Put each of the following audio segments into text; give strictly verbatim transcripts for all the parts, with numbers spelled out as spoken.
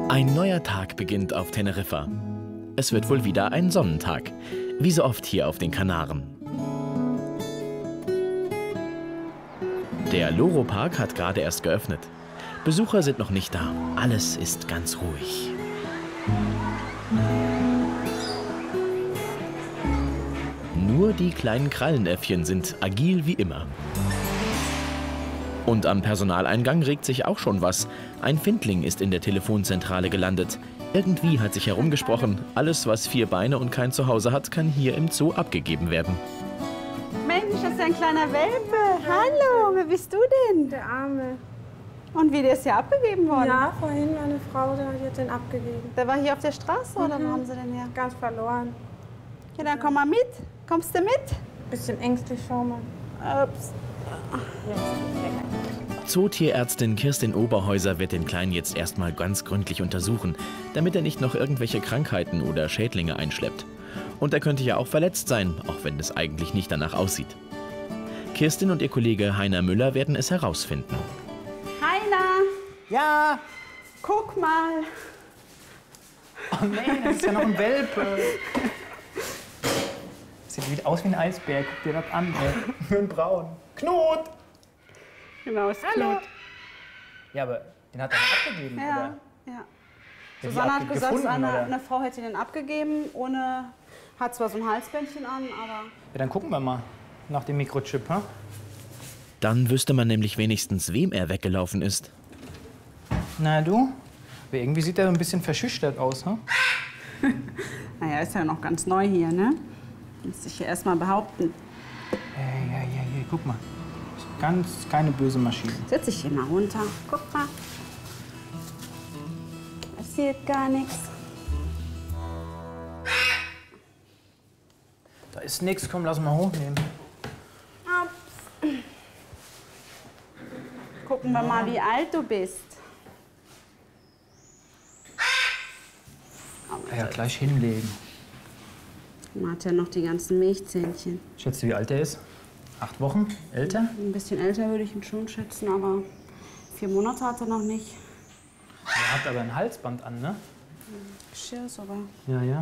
Ein neuer Tag beginnt auf Teneriffa. Es wird wohl wieder ein Sonnentag, wie so oft hier auf den Kanaren. Der Loro-Park hat gerade erst geöffnet. Besucher sind noch nicht da. Alles ist ganz ruhig. Nur die kleinen Krallenäffchen sind agil wie immer. Und am Personaleingang regt sich auch schon was. Ein Findling ist in der Telefonzentrale gelandet. Irgendwie hat sich herumgesprochen, alles, was vier Beine und kein Zuhause hat, kann hier im Zoo abgegeben werden. Mensch, das ist ein kleiner Welpe. Hallo, wer bist du denn? Der Arme. Und wie, der ist ja abgegeben worden? Ja, vorhin war eine Frau, die hat den abgegeben. Der war hier auf der Straße, oder Mhm. wo haben sie denn her? Ganz verloren. Ja, dann komm mal mit. Kommst du mit? Bisschen ängstlich, schau mal. Ups. Zootierärztin Kirstin Oberhäuser wird den Kleinen jetzt erstmal ganz gründlich untersuchen, damit er nicht noch irgendwelche Krankheiten oder Schädlinge einschleppt. Und er könnte ja auch verletzt sein, auch wenn es eigentlich nicht danach aussieht. Kirstin und ihr Kollege Heiner Müller werden es herausfinden. Heiner, Ja! guck mal. Oh nee, das ist ja noch ein Welpe. Sieht wieder aus wie ein Eisbär. Guck dir das an, ey. Nur in braun. Knut! Genau, ist Knut. Ja, aber den hat er noch abgegeben, Ja, oder? ja. Wie Susanne hat abge- gesagt, gefunden, eine, oder? eine Frau hätte den abgegeben, ohne, hat zwar so ein Halsbändchen an, aber... Ja, dann gucken wir mal nach dem Mikrochip, ha? Dann wüsste man nämlich wenigstens, wem er weggelaufen ist. Na du? Aber irgendwie sieht er ein bisschen verschüchtert aus, ha? Naja, ist ja noch ganz neu hier, ne? Muss sich hier erstmal behaupten. Hey, hey, hey, hey, guck mal. Ganz keine böse Maschine. Setz dich hier mal runter. Guck mal. Passiert gar nichts. Da ist nix, komm, lass mal hochnehmen. Gucken wir mal, wie alt du bist. Ja, gleich hinlegen. Man hat ja noch die ganzen Milchzähnchen. Schätzt du, wie alt er ist? Acht Wochen? Älter? Ein bisschen älter würde ich ihn schon schätzen, aber vier Monate hat er noch nicht. Er hat aber ein Halsband an, ne? Geschirr sogar. Ja, ja.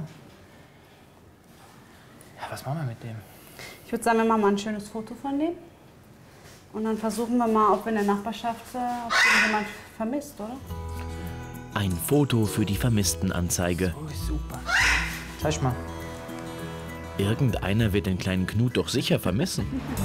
Ja, was machen wir mit dem? Ich würde sagen, wir machen mal ein schönes Foto von dem. Und dann versuchen wir mal, ob wir in der Nachbarschaft, äh, ob jemand vermisst, oder? Ein Foto für die Vermisstenanzeige. Oh, super. Zeig mal. Irgendeiner wird den kleinen Knut doch sicher vermissen.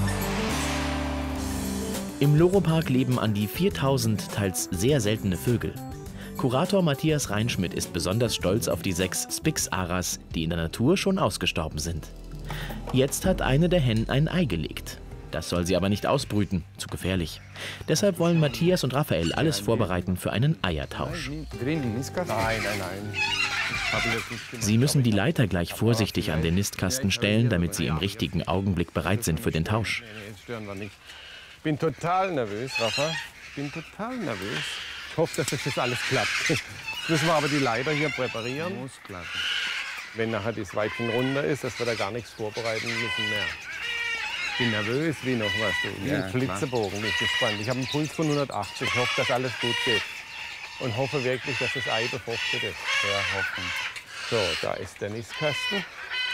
Im Loro-Park leben an die viertausend teils sehr seltene Vögel. Kurator Matthias Reinschmidt ist besonders stolz auf die sechs Spix-Aras, die in der Natur schon ausgestorben sind. Jetzt hat eine der Hennen ein Ei gelegt. Das soll sie aber nicht ausbrüten, zu gefährlich. Deshalb wollen Matthias und Raphael alles vorbereiten für einen Eiertausch. Drin im Nistkasten? Nein, nein, nein. Hab ich jetzt nicht gemacht. Sie müssen die Leiter gleich vorsichtig an den Nistkasten stellen, damit sie im richtigen Augenblick bereit sind für den Tausch. Nee, nee, jetzt stören wir nicht. Ich bin total nervös, Rafa. Ich bin total nervös. Ich hoffe, dass das jetzt alles klappt. Jetzt müssen wir aber die Leiter hier präparieren. Muss klappen. Wenn nachher das Weibchen runter ist, dass wir da gar nichts vorbereiten müssen mehr. Ich bin nervös wie noch was. Du. Wie Ja, ein Flitzebogen. Bin ich gespannt. Ich habe einen Puls von hundertachtzig. Ich hoffe, dass alles gut geht. Und hoffe wirklich, dass das Ei befruchtet ist. Ja, hoffen. So, da ist der Nistkasten.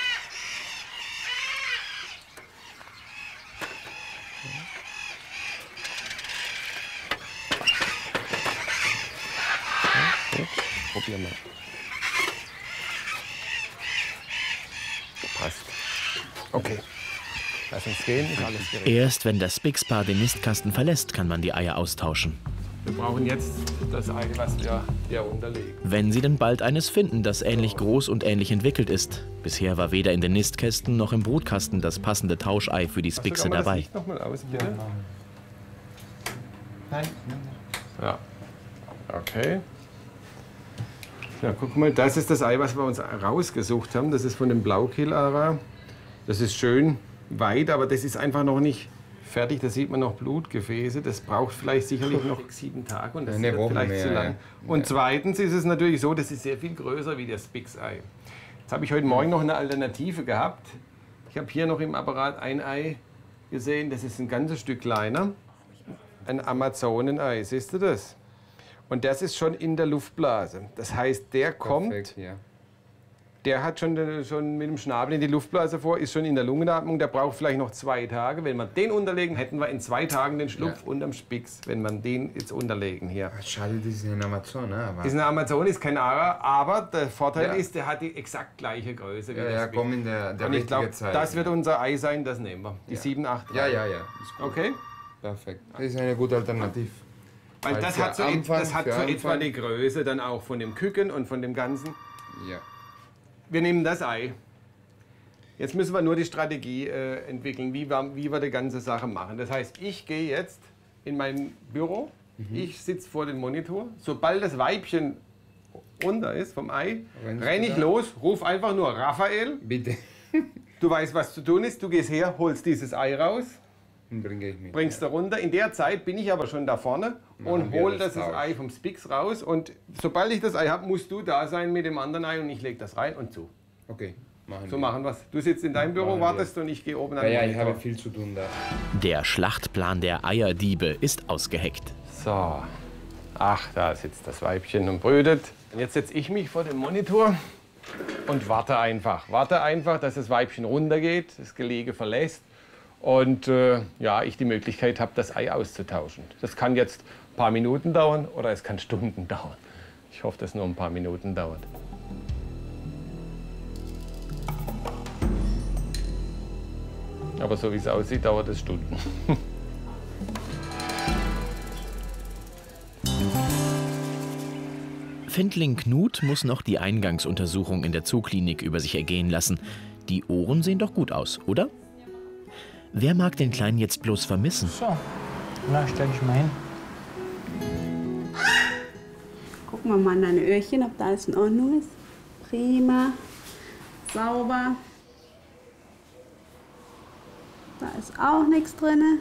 Ja, gut. Probier mal. Passt. Okay. Lass uns gehen, ist alles geregelt. Erst wenn das Spix-Paar den Nistkasten verlässt, kann man die Eier austauschen. Wir brauchen jetzt das Ei, was wir hier unterlegen. Wenn sie denn bald eines finden, das ähnlich groß und ähnlich entwickelt ist. Bisher war weder in den Nistkästen noch im Brutkasten das passende Tauschei für die Spixe dabei. Das Licht noch mal aus, bitte. Nein. Ja. Okay. Ja, guck mal, das ist das Ei, was wir uns rausgesucht haben. Das ist von dem Blaukehl-Ara. Das ist schön weit, aber das ist einfach noch nicht fertig. Da sieht man noch Blutgefäße. Das braucht vielleicht sicherlich noch sieben Tage und das Eine wird Woche vielleicht mehr, zu lang. ja. Und zweitens ist es natürlich so, das ist sehr viel größer wie das Spix-Ei. Jetzt habe ich heute Morgen noch eine Alternative gehabt. Ich habe hier noch im Apparat ein Ei gesehen. Das ist ein ganzes Stück kleiner. Ein Amazonenei, siehst du das? Und das ist schon in der Luftblase. Das heißt, der kommt, Perfekt, ja. der hat schon, schon mit dem Schnabel in die Luftblase vor, ist schon in der Lungenatmung. Der braucht vielleicht noch zwei Tage. Wenn wir den unterlegen, hätten wir in zwei Tagen den Schlupf Ja. unterm Spix, wenn man den jetzt unterlegen hier. Schade, das ist ein Amazon, ne? Aber Ist eine Amazon, ist kein Ara, aber der Vorteil Ja. ist, der hat die exakt gleiche Größe wie ja, der ja, Spix. komm in der, der Und ich richtige glaube, Zeit. das wird unser Ei sein, das nehmen wir. Die Ja. sieben, acht. Ja, ja, ja. Ist gut. Okay? Perfekt. Das ist eine gute Alternative. Weil Weil das für hat, so, Anfang- das hat für so etwa Anfang- die Größe dann auch von dem Küken und von dem Ganzen. Ja. Wir nehmen das Ei. Jetzt müssen wir nur die Strategie äh, entwickeln, wie wir, wie wir die ganze Sache machen. Das heißt, ich gehe jetzt in mein Büro, Mhm. ich sitze vor dem Monitor. Sobald das Weibchen runter ist vom Ei, Rennst renne du ich da? los, ruf einfach nur Raphael. Bitte. Du weißt, was zu tun ist. Du gehst her, holst dieses Ei raus, Bringe ich mit. bringst da runter. In der Zeit bin ich aber schon da vorne und Machen wir hol das das, das Tausch. Ei vom Spix raus. Und sobald ich das Ei habe, musst du da sein mit dem anderen Ei und ich lege das rein und zu. Okay, machen So wir. machen wir's. Du sitzt in deinem Büro, Machen wir. wartest und ich gehe oben an Ja, den ja, ich Monitor. habe viel zu tun da. Der Schlachtplan der Eierdiebe ist ausgeheckt. So. Ach, da sitzt das Weibchen und brütet. Und jetzt setze ich mich vor den Monitor und warte einfach. Warte einfach, dass das Weibchen runtergeht, das Gelege verlässt und äh, ja, ich die Möglichkeit habe, das Ei auszutauschen. Das kann jetzt ein paar Minuten dauern oder es kann Stunden dauern. Ich hoffe, dass es nur ein paar Minuten dauert. Aber so wie es aussieht, dauert es Stunden. Findling Knut muss noch die Eingangsuntersuchung in der Zooklinik über sich ergehen lassen. Die Ohren sehen doch gut aus, oder? Wer mag den Kleinen jetzt bloß vermissen? So, na, stell dich mal hin. Gucken wir mal an deine Öhrchen, ob da alles in Ordnung ist. Prima. Sauber. Da ist auch nichts drin.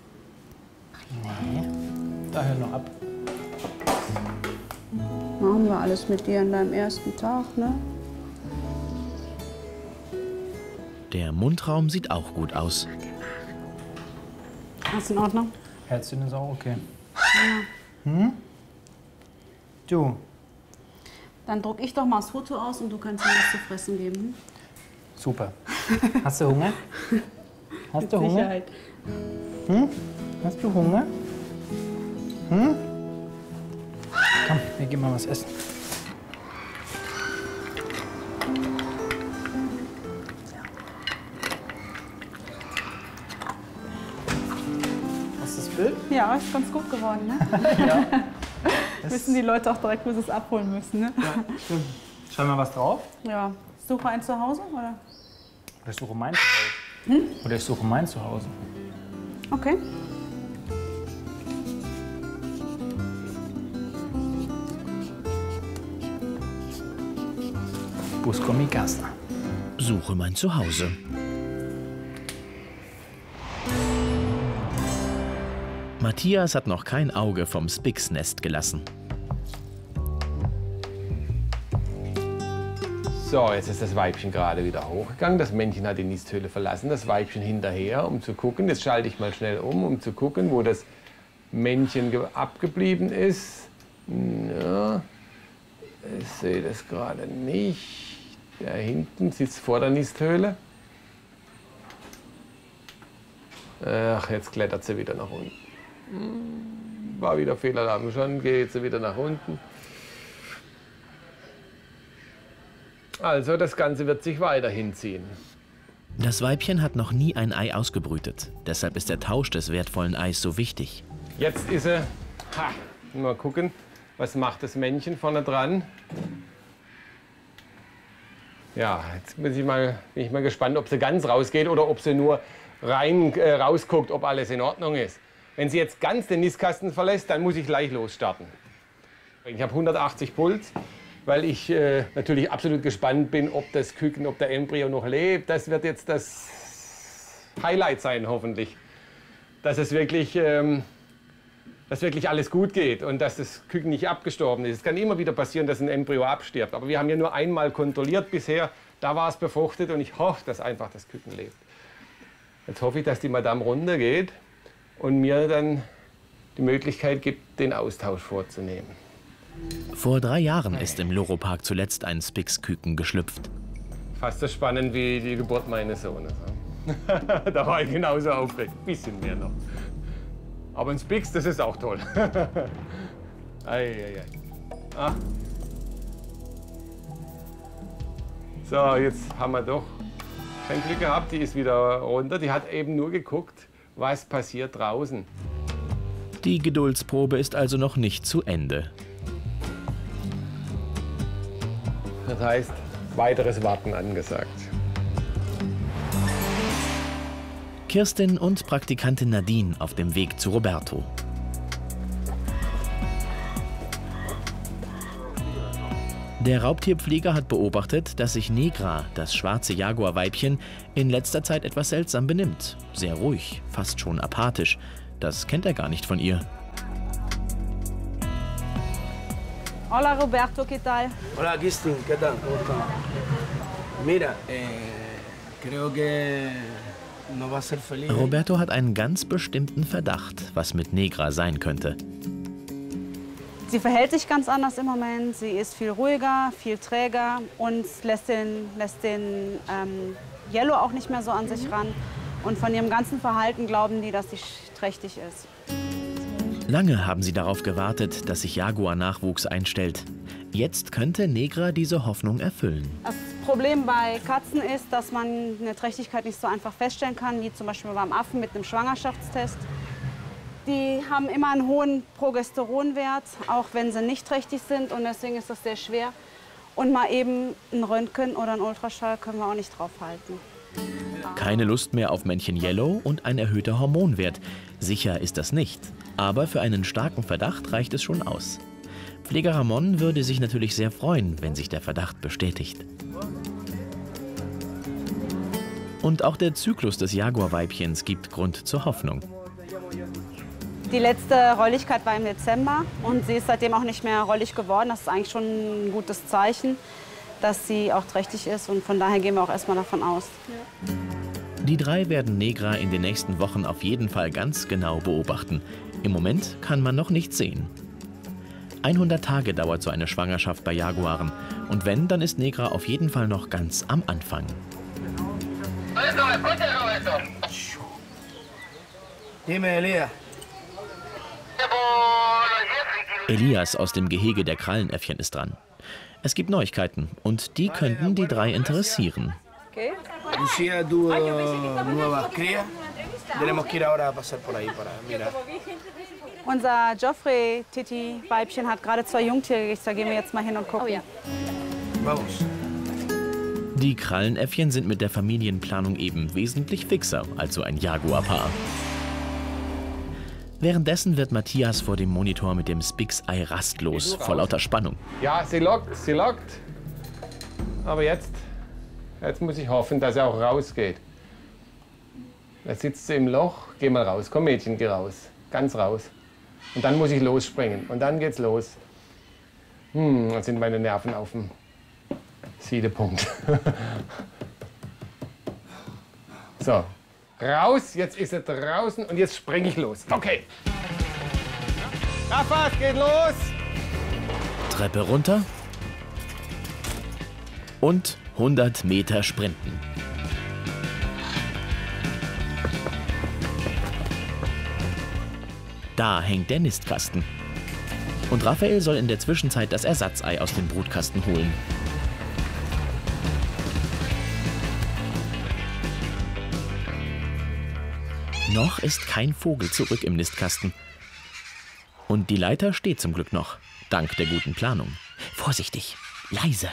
Nee, da hör noch ab. Machen wir alles mit dir an deinem ersten Tag, ne? Der Mundraum sieht auch gut aus. Alles in Ordnung? Herzchen ist auch okay. Hm? Du, Dann druck ich doch mal das Foto aus und du kannst mir was zu fressen geben. Hm? super. Hast du Hunger? Hast du Hunger? Sicherheit. Hm? Hast du Hunger? Hm? Komm, wir gehen mal was essen. Hast du das Bild? Ja, ist ganz gut geworden, ne? Ja. Wissen die Leute auch direkt, wo sie es abholen müssen, ne? Stimmt. Schau mal was drauf. Ja. Suche ein Zuhause, oder? Oder ich suche mein Zuhause. Hm? Oder ich suche mein Zuhause. Okay. Busco mi casa. Suche mein Zuhause. Matthias hat noch kein Auge vom Spix-Nest gelassen. So, jetzt ist das Weibchen gerade wieder hochgegangen. Das Männchen hat die Nisthöhle verlassen, das Weibchen hinterher, um zu gucken. Jetzt schalte ich mal schnell um, um zu gucken, wo das Männchen ge- abgeblieben ist. Ja, ich sehe das gerade nicht. Da hinten sitzt vor der Nisthöhle. Ach, jetzt klettert sie wieder nach unten. Hm, War wieder Fehlalarm. Schon geht sie wieder nach unten. Also, das Ganze wird sich weiter hinziehen. Das Weibchen hat noch nie ein Ei ausgebrütet. Deshalb ist der Tausch des wertvollen Eis so wichtig. Jetzt ist sie. Ha, mal gucken, was macht das Männchen vorne dran. Ja, jetzt bin ich mal, bin ich mal gespannt, ob sie ganz rausgeht oder ob sie nur rein äh, rausguckt, ob alles in Ordnung ist. Wenn sie jetzt ganz den Nistkasten verlässt, dann muss ich gleich losstarten. Ich habe hundertachtzig Puls, weil ich äh, natürlich absolut gespannt bin, ob das Küken, ob der Embryo noch lebt. Das wird jetzt das Highlight sein, hoffentlich. Dass es wirklich, ähm, dass wirklich alles gut geht und dass das Küken nicht abgestorben ist. Es kann immer wieder passieren, dass ein Embryo abstirbt. Aber wir haben ja nur einmal kontrolliert bisher. Da war es befruchtet und ich hoffe, dass einfach das Küken lebt. Jetzt hoffe ich, dass die Madame runtergeht und mir dann die Möglichkeit gibt, den Austausch vorzunehmen. Vor drei Jahren ist im Loro-Park zuletzt ein Spix-Küken geschlüpft. Fast so spannend wie die Geburt meines Sohnes. Da war ich genauso aufgeregt. Ein bisschen mehr noch. Aber ein Spix, das ist auch toll. Ei, ei, ei. Ah. So, jetzt haben wir doch kein Glück gehabt. Die ist wieder runter. Die hat eben nur geguckt, was passiert draußen. Die Geduldsprobe ist also noch nicht zu Ende. Das heißt, weiteres Warten angesagt. Kirstin und Praktikantin Nadine auf dem Weg zu Roberto. Der Raubtierpfleger hat beobachtet, dass sich Negra, das schwarze Jaguarweibchen, in letzter Zeit etwas seltsam benimmt. Sehr ruhig, fast schon apathisch. Das kennt er gar nicht von ihr. Hola Roberto, ¿qué tal? Hola, Kirstin, ¿qué tal? ¿Cómo estás? Mira, eh, creo que no va a ser feliz. Roberto hat einen ganz bestimmten Verdacht, was mit Negra sein könnte. Sie verhält sich ganz anders im Moment. Sie ist viel ruhiger, viel träger und lässt den, lässt den ähm, Yellow auch nicht mehr so an sich ran. Und von ihrem ganzen Verhalten glauben die, dass sie trächtig ist. Lange haben sie darauf gewartet, dass sich Jaguar-Nachwuchs einstellt. Jetzt könnte Negra diese Hoffnung erfüllen. Das Problem bei Katzen ist, dass man eine Trächtigkeit nicht so einfach feststellen kann, wie zum Beispiel beim Affen mit einem Schwangerschaftstest. Die haben immer einen hohen Progesteronwert, auch wenn sie nicht trächtig sind. Und deswegen ist das sehr schwer. Und mal eben ein Röntgen oder ein Ultraschall können wir auch nicht draufhalten. Keine Lust mehr auf Männchen Yellow und ein erhöhter Hormonwert. Sicher ist das nicht. Aber für einen starken Verdacht reicht es schon aus. Pfleger Ramon würde sich natürlich sehr freuen, wenn sich der Verdacht bestätigt. Und auch der Zyklus des Jaguarweibchens gibt Grund zur Hoffnung. Die letzte Rolligkeit war im Dezember und sie ist seitdem auch nicht mehr rollig geworden. Das ist eigentlich schon ein gutes Zeichen, dass sie auch trächtig ist und von daher gehen wir auch erstmal davon aus. Ja. Die drei werden Negra in den nächsten Wochen auf jeden Fall ganz genau beobachten. Im Moment kann man noch nichts sehen. hundert Tage dauert so eine Schwangerschaft bei Jaguaren. Und wenn, dann ist Negra auf jeden Fall noch ganz am Anfang. Elias aus dem Gehege der Krallenäffchen ist dran. Es gibt Neuigkeiten und die könnten die drei interessieren. Okay. Lucia tuvo nuevas crías. Tenemos que ir ahora a pasar por ahí para mirar. Unser Joffrey-Titi-Weibchen hat gerade zwei Jungtiere gekriegt, da gehen wir jetzt mal hin und gucken. Oh, ja. Vamos. Die Krallenäffchen sind mit der Familienplanung eben wesentlich fixer als so ein Jaguarpaar. Währenddessen wird Matthias vor dem Monitor mit dem Spix-Ei rastlos, vor lauter Spannung. Ja, sie lockt, sie lockt. Aber jetzt, jetzt muss ich hoffen, dass er auch rausgeht. Jetzt sitzt sie im Loch. Geh mal raus. Komm, Mädchen, geh raus. Ganz raus. Und dann muss ich losspringen. Und dann geht's los. Hm, dann sind meine Nerven auf dem Siedepunkt. So, raus. Jetzt ist er draußen und jetzt springe ich los. Okay. Rafa, es geht los. Treppe runter. Und hundert Meter sprinten. Da hängt der Nistkasten. Und Raphael soll in der Zwischenzeit das Ersatzei aus dem Brutkasten holen. Noch ist kein Vogel zurück im Nistkasten. Und die Leiter steht zum Glück noch, dank der guten Planung. Vorsichtig, leise.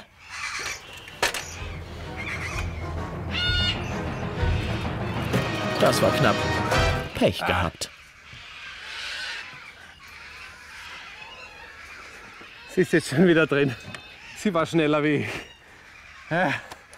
Das war knapp. Pech gehabt. Sie ist jetzt schon wieder drin. Sie war schneller wie ich. Jetzt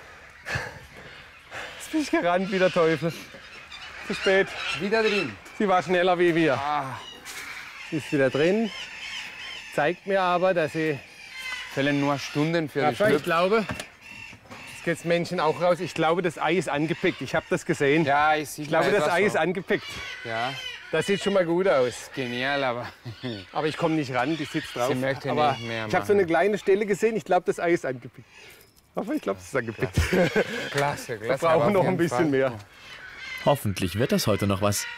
bin ich gerannt wie der Teufel. Zu spät. Wieder drin. Sie war schneller wie wir. Ah. Sie ist wieder drin. Zeigt mir aber, dass sie... Fehlen nur Stunden für die Rafa, ich Schlüpf. glaube, jetzt geht das Männchen auch raus. Ich glaube, das Ei ist angepickt. Ich habe das gesehen. Ja, ist sicher Ich glaube, das etwas Ei so. ist angepickt. Ja. Das sieht schon mal gut aus. Genial, aber Aber ich komme nicht ran, die sitzt drauf. sie möchte aber nicht mehr ich habe so machen. eine kleine Stelle gesehen, ich glaube, das Ei ist angepickt. Aber ich glaube, es ist angepickt. Klasse, klasse. Wir aber brauchen auf noch jeden ein bisschen Fall. mehr. Hoffentlich wird das heute noch was.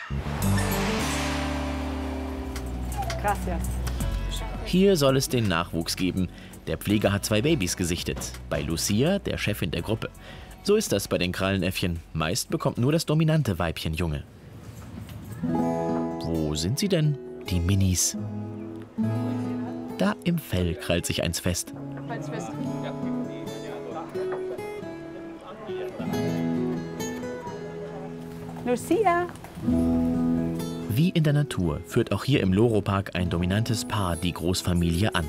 Krass, ja. Hier soll es den Nachwuchs geben. Der Pfleger hat zwei Babys gesichtet. Bei Lucia, der Chefin der Gruppe. So ist das bei den Krallenäffchen. Meist bekommt nur das dominante Weibchen Junge. Wo sind sie denn, die Minis? Da im Fell krallt sich eins fest. Lucia. Wie in der Natur führt auch hier im Loro-Park ein dominantes Paar die Großfamilie an.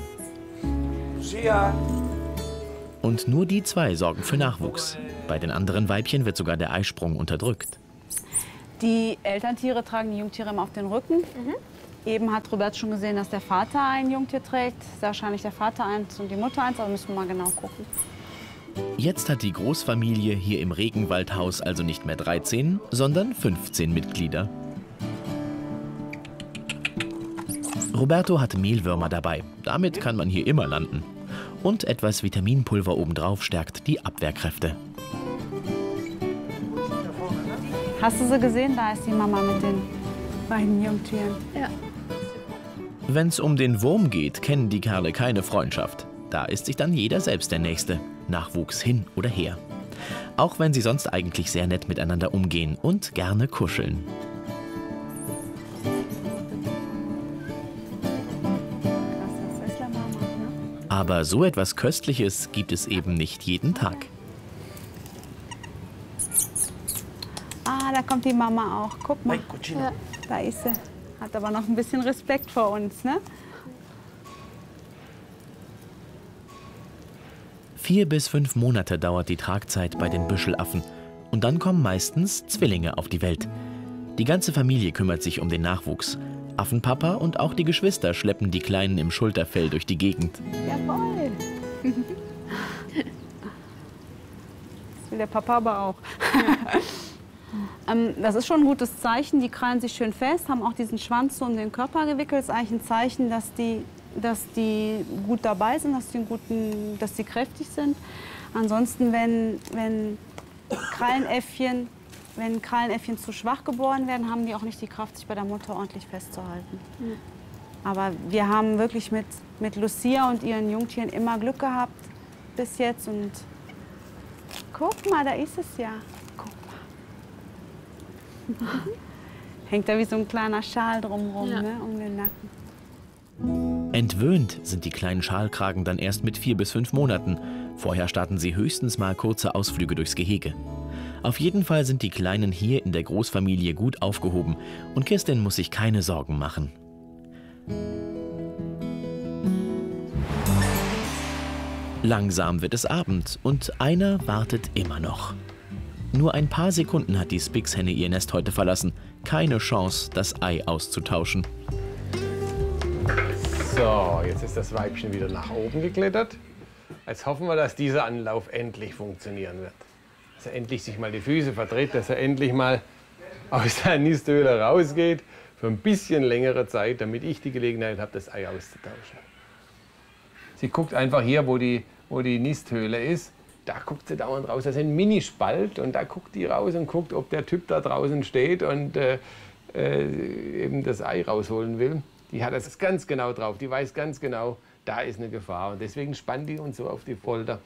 Und nur die zwei sorgen für Nachwuchs. Bei den anderen Weibchen wird sogar der Eisprung unterdrückt. Die Elterntiere tragen die Jungtiere immer auf den Rücken. Mhm. Eben hat Robert schon gesehen, dass der Vater ein Jungtier trägt. Sehr wahrscheinlich der Vater eins und die Mutter eins, aber müssen wir mal genau gucken. Jetzt hat die Großfamilie hier im Regenwaldhaus also nicht mehr dreizehn, sondern fünfzehn Mitglieder. Roberto hat Mehlwürmer dabei. Damit kann man hier immer landen. Und etwas Vitaminpulver obendrauf stärkt die Abwehrkräfte. Hast du sie gesehen? Da ist die Mama mit den beiden Jungtieren. Ja. Wenn es um den Wurm geht, kennen die Kerle keine Freundschaft. Da ist sich dann jeder selbst der Nächste. Nachwuchs hin oder her. Auch wenn sie sonst eigentlich sehr nett miteinander umgehen und gerne kuscheln. Aber so etwas Köstliches gibt es eben nicht jeden Tag. Ah, da kommt die Mama auch. Guck mal. Ja, da ist sie. Hat aber noch ein bisschen Respekt vor uns, ne? Vier bis fünf Monate dauert die Tragzeit bei den Büschelaffen. Und dann kommen meistens Zwillinge auf die Welt. Die ganze Familie kümmert sich um den Nachwuchs. Affenpapa und auch die Geschwister schleppen die Kleinen im Schulterfell durch die Gegend. Jawohl. Das will der Papa aber auch. ähm, das ist schon ein gutes Zeichen. Die krallen sich schön fest, haben auch diesen Schwanz so um den Körper gewickelt. Das ist eigentlich ein Zeichen, dass die, dass die gut dabei sind, dass die, guten, dass die kräftig sind. Ansonsten, wenn, wenn Krallenäffchen Wenn Krallenäffchen zu schwach geboren werden, haben die auch nicht die Kraft, sich bei der Mutter ordentlich festzuhalten. Mhm. Aber wir haben wirklich mit, mit Lucia und ihren Jungtieren immer Glück gehabt bis jetzt. Und guck mal, da ist es ja. Guck mal. Hängt da wie so ein kleiner Schal drumherum, ja, ne, um den Nacken. Entwöhnt sind die kleinen Schalkragen dann erst mit vier bis fünf Monaten. Vorher starten sie höchstens mal kurze Ausflüge durchs Gehege. Auf jeden Fall sind die Kleinen hier in der Großfamilie gut aufgehoben und Kirstin muss sich keine Sorgen machen. Langsam wird es Abend und einer wartet immer noch. Nur ein paar Sekunden hat die Spix-Henne ihr Nest heute verlassen. Keine Chance, das Ei auszutauschen. So, jetzt ist das Weibchen wieder nach oben geklettert. Jetzt hoffen wir, dass dieser Anlauf endlich funktionieren wird. Dass er endlich sich mal die Füße verdreht, dass er endlich mal aus der Nisthöhle rausgeht. Für ein bisschen längere Zeit, damit ich die Gelegenheit habe, das Ei auszutauschen. Sie guckt einfach hier, wo die, wo die Nisthöhle ist. Da guckt sie dauernd raus. Das ist ein Minispalt und da guckt die raus und guckt, ob der Typ da draußen steht und äh, äh, eben das Ei rausholen will. Die hat das ganz genau drauf. Die weiß ganz genau, da ist eine Gefahr. Und deswegen spannt die uns so auf die Folter.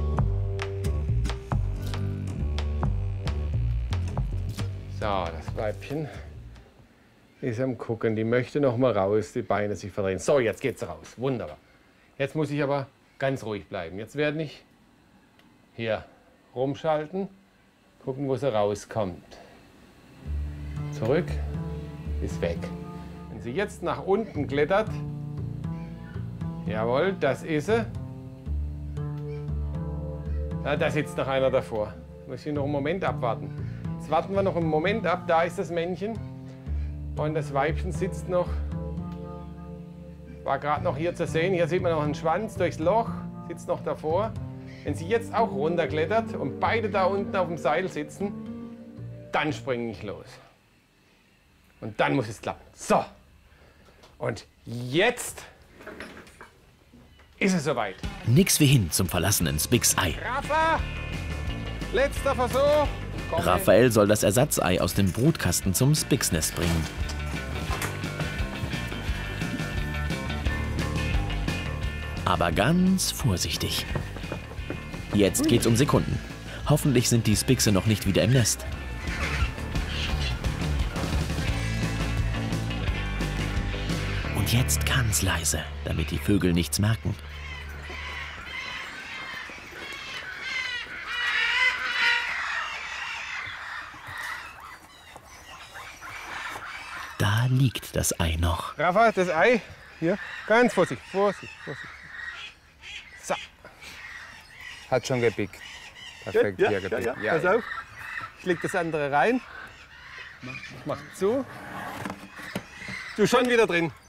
So, das Weibchen ist am Gucken. Die möchte noch mal raus, die Beine sich verdrehen. So, jetzt geht sie raus. Wunderbar. Jetzt muss ich aber ganz ruhig bleiben. Jetzt werde ich hier rumschalten, gucken, wo sie rauskommt. Zurück, ist weg. Wenn sie jetzt nach unten klettert, jawohl, das ist sie. Ja, da sitzt noch einer davor. Muss ich noch einen Moment abwarten. Jetzt warten wir noch einen Moment ab. Da ist das Männchen. Und das Weibchen sitzt noch. War gerade noch hier zu sehen. Hier sieht man noch einen Schwanz durchs Loch. Sitzt noch davor. Wenn sie jetzt auch runterklettert und beide da unten auf dem Seil sitzen, dann springe ich los. Und dann muss es klappen. So. Und jetzt ist es soweit. Nix wie hin zum verlassenen Spix Ei. Rafa! Letzter Versuch. Komm Raphael soll das Ersatzei aus dem Brutkasten zum Spix-Nest bringen. Aber ganz vorsichtig. Jetzt geht's um Sekunden. Hoffentlich sind die Spixe noch nicht wieder im Nest. Und jetzt ganz leise, damit die Vögel nichts merken. Da liegt das Ei noch. Rafa, das Ei. Hier. Ganz vorsichtig. Vorsichtig. Vorsichtig. So. Hat schon gepickt. Perfekt, Ja, hier ja, gepickt. ja, ja. Pass auf. Ich leg das andere rein. Mach zu. Du schon wieder drin.